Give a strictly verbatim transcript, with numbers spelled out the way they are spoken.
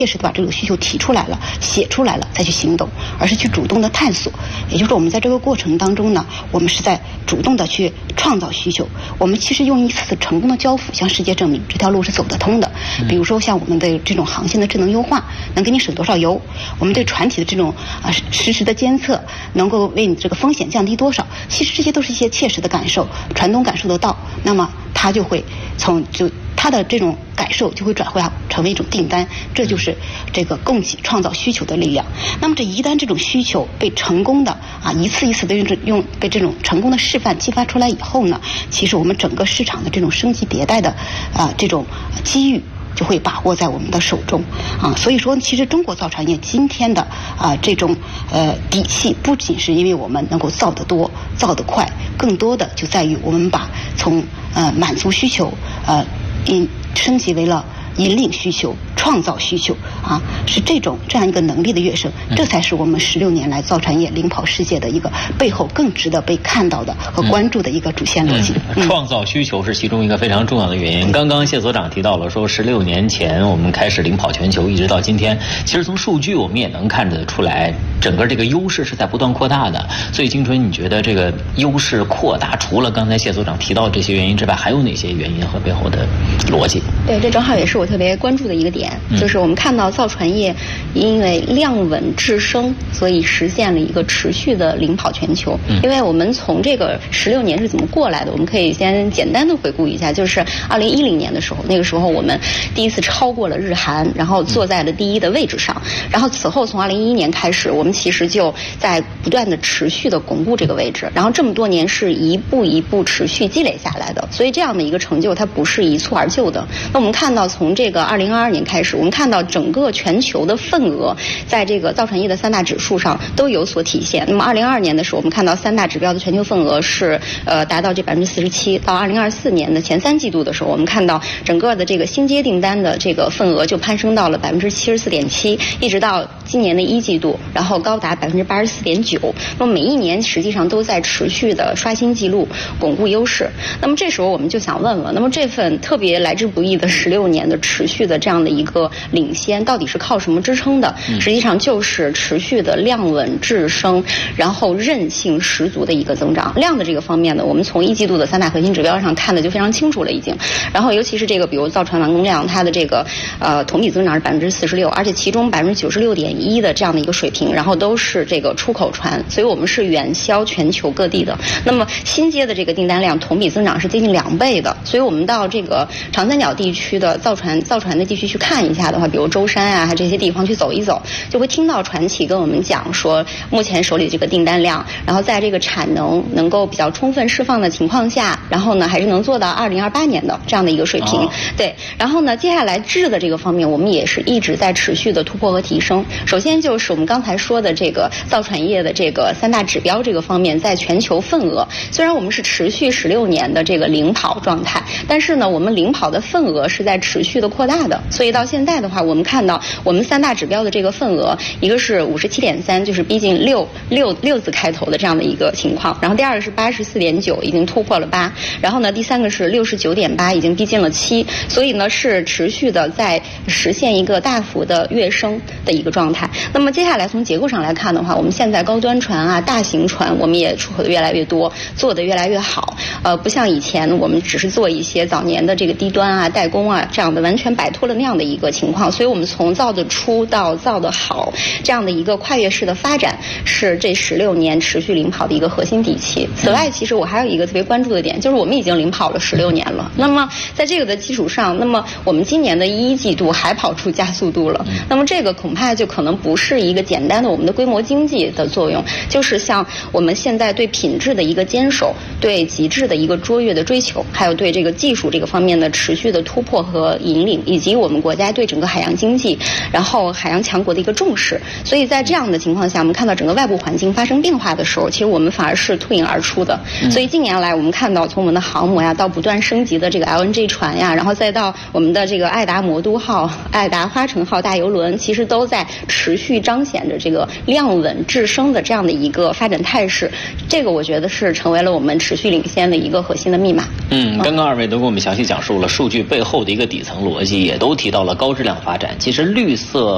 切实的把这个需求提出来了、写出来了，再去行动，而是去主动的探索。也就是说，我们在这个过程当中呢，我们是在主动的去创造需求。我们其实用一次次成功的交付，向世界证明这条路是走得通的。比如说，像我们的这种航线的智能优化，能给你省多少油；我们对船体的这种啊实时的监测，能够为你这个风险降低多少。其实这些都是一些切实的感受，船东感受得到，那么他就会从就。他的这种感受就会转化成为一种订单，这就是这个供给创造需求的力量。那么这一旦这种需求被成功的啊一次一次的用用被这种成功的示范激发出来以后呢，其实我们整个市场的这种升级迭代的啊这种机遇就会把握在我们的手中啊。所以说，其实中国造船业今天的啊这种呃底气，不仅是因为我们能够造得多、造得快，更多的就在于我们把从呃满足需求呃。引升级为了引领需求、创造需求啊，是这种这样一个能力的跃升，这才是我们十六年来造船业领跑世界的一个背后更值得被看到的和关注的一个主线逻辑。 嗯嗯、创造需求是其中一个非常重要的原因。刚刚谢所长提到了说，十六年前我们开始领跑全球，一直到今天，其实从数据我们也能看得出来，整个这个优势是在不断扩大的。所以金春，你觉得这个优势扩大，除了刚才谢所长提到这些原因之外，还有哪些原因和背后的逻辑？ 对，这正好也是我特别关注的一个点，就是我们看到造船业因为量稳质升，所以实现了一个持续的领跑全球。因为我们从这个十六年是怎么过来的，我们可以先简单的回顾一下，就是二零一零年的时候，那个时候我们第一次超过了日韩，然后坐在了第一的位置上。然后此后从二零一一年开始，我们其实就在不断的持续的巩固这个位置，然后这么多年是一步一步持续积累下来的。所以这样的一个成就，它不是一蹴而就的。那我们看到从这个二零二二年开始，我们看到整个全球的份额在这个造船业的三大指数上都有所体现。那么二零二二年的时候，我们看到三大指标的全球份额是呃达到这百分之四十七。到二零二四年的前三季度的时候，我们看到整个的这个新接订单的这个份额就攀升到了百分之七十四点七，一直到今年的一季度，然后高达百分之八十四点九。那么每一年实际上都在持续的刷新记录，巩固优势。那么这时候我们就想问问，那么这份特别来之不易的十六年的持续的这样的一个领先，到底是靠什么支撑的？实际上就是持续的量稳质升，然后韧性十足的一个增长。量的这个方面呢，我们从一季度的三大核心指标上看的就非常清楚了已经。然后尤其是这个，比如造船完工量，它的这个呃同比增长是百分之四十六，而且其中百分之九十六点一的这样的一个水平，然后都是这个出口船，所以我们是远销全球各地的。那么新接的这个订单量同比增长是接近两倍的，所以我们到这个长三角地区的造船造船的地区去看一下的话，比如舟山啊这些地方去走一走，就会听到船企跟我们讲说，目前手里这个订单量，然后在这个产能能够比较充分释放的情况下，然后呢还是能做到二零二八年的这样的一个水平。哦、对，然后呢接下来质的这个方面，我们也是一直在持续的突破和提升。首先就是我们刚才说的这个造船业的这个三大指标这个方面，在全球份额，虽然我们是持续十六年的这个领跑状态，但是呢我们领跑的份额是在持续的扩大的。所以到现在的话，我们看到我们三大指标的这个份额，一个是五十七点三，就是逼近六六六字开头的这样的一个情况，然后第二个是八十四点九，已经突破了八，然后呢第三个是六十九点八，已经逼近了七，所以呢是持续的在实现一个大幅的跃升的一个状态。那么接下来从结构上来看的话，我们现在高端船啊、大型船，我们也出口的越来越多，做的越来越好。呃，不像以前我们只是做一些早年的这个低端啊、代工啊这样的，完全摆脱了那样的一个情况。所以我们从造的出到造的好这样的一个跨越式的发展，是这十六年持续领跑的一个核心底气。此外，其实我还有一个特别关注的点，就是我们已经领跑了十六年了。那么在这个的基础上，那么我们今年的一季度还跑出加速度了。那么这个恐怕就可能不是一个简单的我们的规模经济的作用，就是像我们现在对品质的一个坚守，对极致的一个卓越的追求，还有对这个技术这个方面的持续的突破和引领，以及我们国家对整个海洋经济，然后海洋强国的一个重视。所以在这样的情况下，我们看到整个外部环境发生变化的时候，其实我们反而是脱颖而出的。所以近年来我们看到，从我们的航母呀到不断升级的这个 L N G 船呀，然后再到我们的这个爱达魔都号、爱达花城号大邮轮，其实都在持续彰显着这个量稳质升的这样的一个发展态势。这个我觉得是成为了我们持续领先的一个核心的密码。 嗯，刚刚二位都给我们详细讲述了数据背后的一个底层逻辑，也都提到了高质量发展。其实绿色